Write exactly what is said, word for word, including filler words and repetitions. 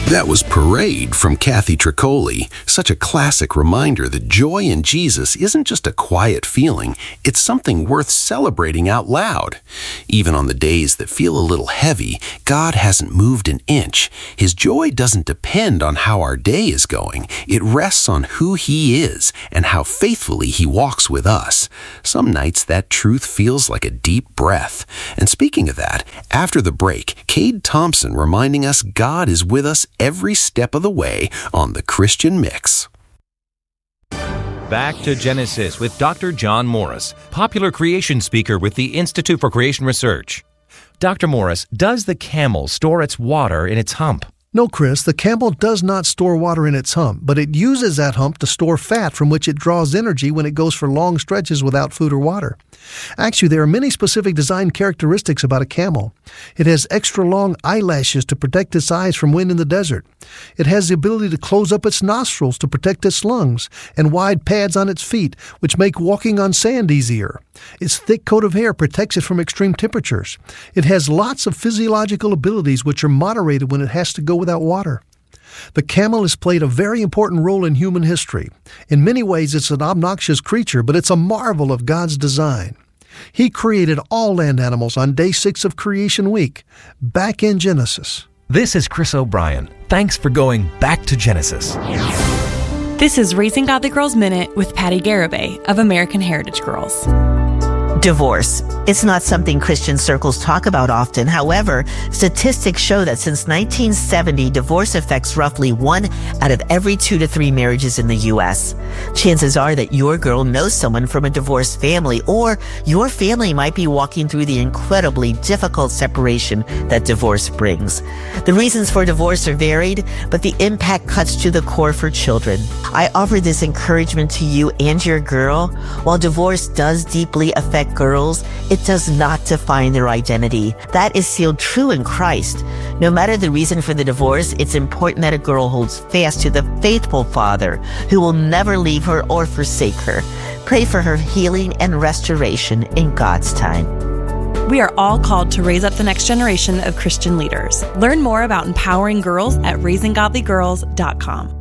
That was Parade from Kathy Tricoli. Such a classic reminder that joy in Jesus isn't just a quiet feeling, it's something worth celebrating out loud. Even on the days that feel a little heavy, God hasn't moved an inch. His joy doesn't depend on how our day is going. It rests on who He is and how faithfully He walks with us. Some nights that truth feels like a deep breath. And speaking of that, after the break, Cade Thompson reminding us God is with us every step of the way on the Christian Mix. Back to Genesis with Doctor John Morris, popular creation speaker with the Institute for Creation Research. Doctor Morris, does the camel store its water in its hump? No, Chris, the camel does not store water in its hump, but it uses that hump to store fat from which it draws energy when it goes for long stretches without food or water. Actually, there are many specific design characteristics about a camel. It has extra long eyelashes to protect its eyes from wind in the desert. It has the ability to close up its nostrils to protect its lungs, and wide pads on its feet, which make walking on sand easier. Its thick coat of hair protects it from extreme temperatures. It has lots of physiological abilities which are moderated when it has to go without water. The camel has played a very important role in human history. In many ways, it's an obnoxious creature, but it's a marvel of God's design. He created all land animals on day six of Creation Week, back in Genesis. This is Chris O'Brien. Thanks for going back to Genesis. This is Raising Godly Girls Minute with Patty Garibay of American Heritage Girls. Divorce. It's not something Christian circles talk about often. However, statistics show that since nineteen seventy, divorce affects roughly one out of every two to three marriages in the U S. Chances are that your girl knows someone from a divorced family, or your family might be walking through the incredibly difficult separation that divorce brings. The reasons for divorce are varied, but the impact cuts to the core for children. I offer this encouragement to you and your girl. While divorce does deeply affect girls, it does not define their identity. That is sealed true in Christ. No matter the reason for the divorce, it's important that a girl holds fast to the faithful Father who will never leave her or forsake her. Pray for her healing and restoration in God's time. We are all called to raise up the next generation of Christian leaders. Learn more about empowering girls at raising godly girls dot com.